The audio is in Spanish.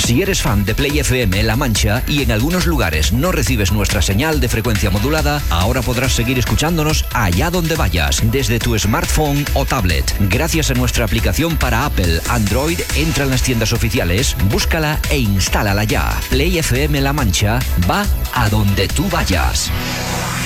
Si eres fan de Play FM La Mancha y en algunos lugares no recibes nuestra señal de frecuencia modulada, ahora podrás seguir escuchándonos allá donde vayas, desde tu smartphone o tablet. Gracias a nuestra aplicación para Apple, Android, entra en las tiendas oficiales, búscala e instálala ya. Play FM La Mancha va a donde tú vayas.